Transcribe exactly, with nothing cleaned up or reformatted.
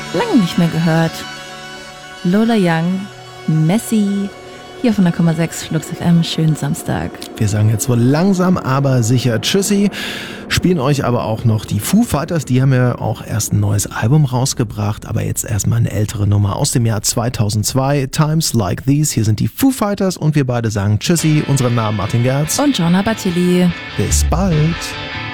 Lange nicht mehr gehört. Lola Young, Messi, hier von der Komma sechs Flux F M. Schönen Samstag. Wir sagen jetzt wohl langsam, aber sicher Tschüssi. Spielen euch aber auch noch die Foo Fighters. Die haben ja auch erst ein neues Album rausgebracht, aber jetzt erstmal eine ältere Nummer aus dem Jahr zweitausendzwei. Times Like These. Hier sind die Foo Fighters und wir beide sagen Tschüssi. Unseren Namen Martin Gerz und Gianna Battilli. Bis bald.